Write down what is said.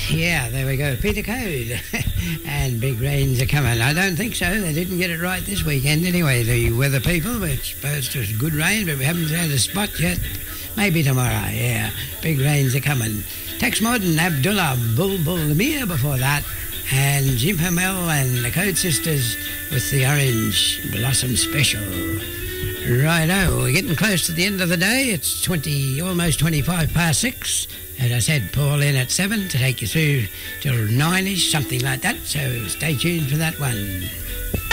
Yeah, there we go. Peter Code. And big rains are coming. I don't think so. They didn't get it right this weekend anyway, the weather people. We're supposed to good rain, but we haven't had a spot yet. Maybe tomorrow, yeah. Big rains are coming. Tex Mod and Abdullah Bulbul Lamir before that. And Jim Hamel and the Code Sisters with the Orange Blossom Special. Righto, we're getting close to the end of the day. It's almost 25 past 6. As I said, Paul in at 7 to take you through till 9ish, something like that. So stay tuned for that one.